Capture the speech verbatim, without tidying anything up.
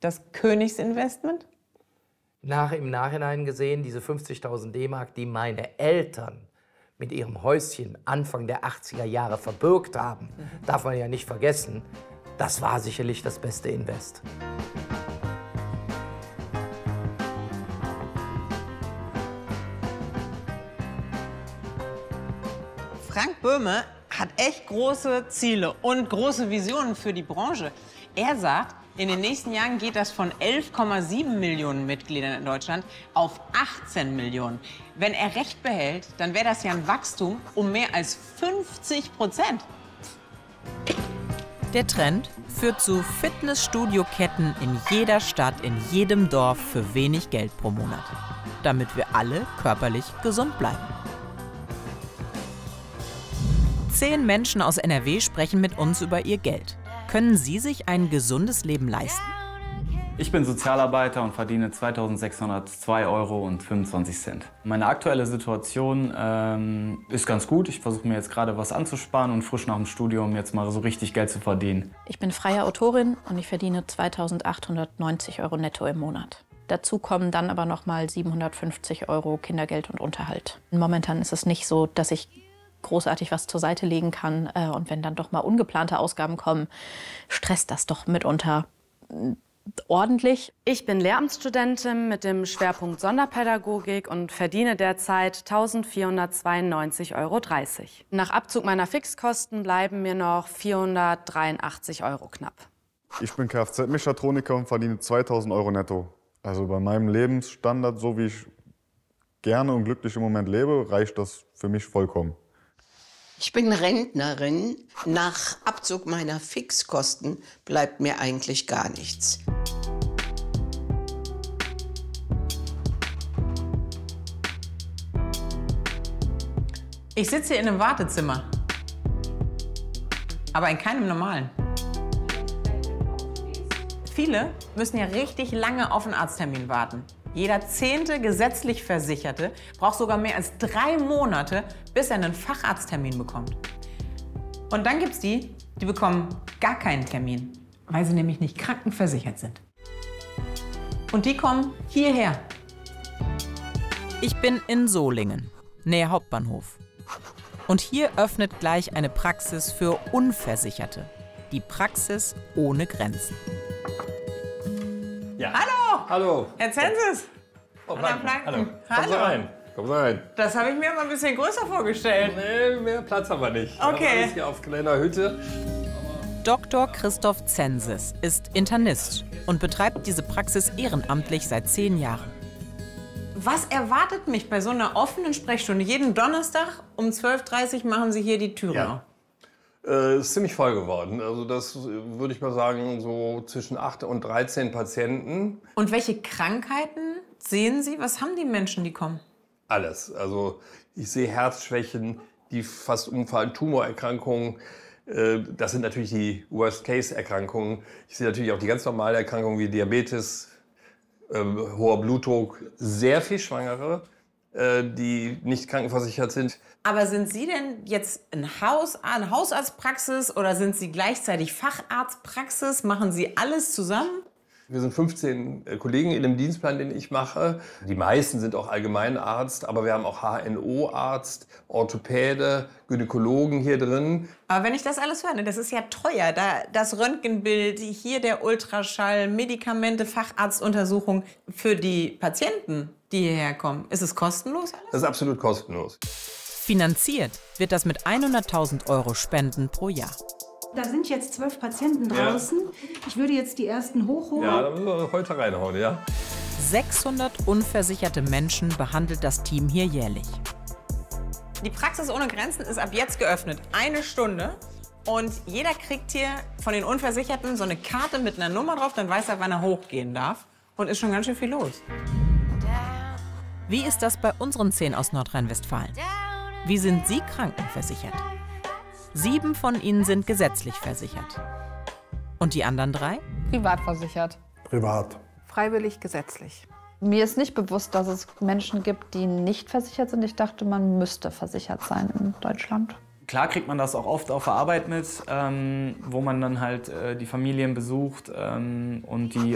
Das Königsinvestment? Nach, im Nachhinein gesehen, diese fünfzigtausend D-Mark, die meine Eltern mit ihrem Häuschen Anfang der achtziger Jahre verbürgt haben, mhm. darf man ja nicht vergessen, das war sicherlich das beste Invest. Frank Böhme hat echt große Ziele und große Visionen für die Branche. Er sagt, in den nächsten Jahren geht das von elf Komma sieben Millionen Mitgliedern in Deutschland auf achtzehn Millionen. Wenn er recht behält, dann wäre das ja ein Wachstum um mehr als fünfzig Prozent. Der Trend führt zu Fitnessstudio-Ketten in jeder Stadt, in jedem Dorf für wenig Geld pro Monat, damit wir alle körperlich gesund bleiben. Zehn Menschen aus N R W sprechen mit uns über ihr Geld. Können Sie sich ein gesundes Leben leisten? Ich bin Sozialarbeiter und verdiene zweitausendsechshundertzwei Euro und fünfundzwanzig Cent. Meine aktuelle Situation ähm, ist ganz gut. Ich versuche mir jetzt gerade was anzusparen und frisch nach dem Studium jetzt mal so richtig Geld zu verdienen. Ich bin freie Autorin und ich verdiene zweitausendachthundertneunzig Euro netto im Monat. Dazu kommen dann aber noch mal siebenhundertfünfzig Euro Kindergeld und Unterhalt. Momentan ist es nicht so, dass ich großartig was zur Seite legen kann. Und wenn dann doch mal ungeplante Ausgaben kommen, stresst das doch mitunter ordentlich. Ich bin Lehramtsstudentin mit dem Schwerpunkt Sonderpädagogik und verdiene derzeit eintausendvierhundertzweiundneunzig Euro dreißig. Nach Abzug meiner Fixkosten bleiben mir noch vierhundertdreiundachtzig Euro knapp. Ich bin Kfz-Mechatroniker und verdiene zweitausend Euro netto. Also bei meinem Lebensstandard, so wie ich gerne und glücklich im Moment lebe, reicht das für mich vollkommen. Ich bin Rentnerin. Nach Abzug meiner Fixkosten bleibt mir eigentlich gar nichts. Ich sitze hier in einem Wartezimmer, aber in keinem normalen. Viele müssen ja richtig lange auf einen Arzttermin warten. Jeder zehnte gesetzlich Versicherte braucht sogar mehr als drei Monate, bis er einen Facharzttermin bekommt. Und dann gibt's die, die bekommen gar keinen Termin, weil sie nämlich nicht krankenversichert sind. Und die kommen hierher. Ich bin in Solingen, nähe Hauptbahnhof. Und hier öffnet gleich eine Praxis für Unversicherte. Die Praxis ohne Grenzen. Ja. Hallo! Hallo! Herr Zensys! Oh, Hallo! Hallo! Kommen Sie rein! Kommen Sie rein! Das habe ich mir mal ein bisschen größer vorgestellt. Nee, mehr Platz haben wir nicht. Okay. Wir haben alles hier auf kleiner Hütte. Doktor Christoph Zensys ist Internist und betreibt diese Praxis ehrenamtlich seit zehn Jahren. Was erwartet mich bei so einer offenen Sprechstunde? Jeden Donnerstag um zwölf Uhr dreißig machen Sie hier die Türen Ja. auf. Äh, ist ziemlich voll geworden. Also das würde ich mal sagen, so zwischen acht und dreizehn Patienten. Und welche Krankheiten sehen Sie? Was haben die Menschen, die kommen? Alles. Also ich sehe Herzschwächen, die fast umfallen, Tumorerkrankungen. Äh, das sind natürlich die Worst-Case-Erkrankungen. Ich sehe natürlich auch die ganz normalen Erkrankungen wie Diabetes, äh, hoher Blutdruck, sehr viel Schwangere, äh, die nicht krankenversichert sind. Aber sind Sie denn jetzt ein Haus, eine Hausarztpraxis oder sind Sie gleichzeitig Facharztpraxis? Machen Sie alles zusammen? Wir sind fünfzehn Kollegen in dem Dienstplan, den ich mache. Die meisten sind auch Allgemeinarzt, aber wir haben auch H N O-Arzt, Orthopäde, Gynäkologen hier drin. Aber wenn ich das alles höre, ne, das ist ja teuer. Da, das Röntgenbild, hier der Ultraschall, Medikamente, Facharztuntersuchung für die Patienten, die hierher kommen. Ist es kostenlos alles? Das ist absolut kostenlos. Finanziert wird das mit hunderttausend Euro Spenden pro Jahr. Da sind jetzt zwölf Patienten draußen. Ja. Ich würde jetzt die ersten hochholen. Ja, da müssen wir heute reinhauen, ja. sechshundert unversicherte Menschen behandelt das Team hier jährlich. Die Praxis ohne Grenzen ist ab jetzt geöffnet. Eine Stunde. Und jeder kriegt hier von den Unversicherten so eine Karte mit einer Nummer drauf. Dann weiß er, wann er hochgehen darf. Und ist schon ganz schön viel los. Wie ist das bei unseren zehn aus Nordrhein-Westfalen? Wie sind Sie krankenversichert? Sieben von ihnen sind gesetzlich versichert. Und die anderen drei? Privat versichert. Privat. Freiwillig gesetzlich. Mir ist nicht bewusst, dass es Menschen gibt, die nicht versichert sind. Ich dachte, man müsste versichert sein in Deutschland. Klar kriegt man das auch oft auf der Arbeit mit, ähm, wo man dann halt äh, die Familien besucht ähm, und die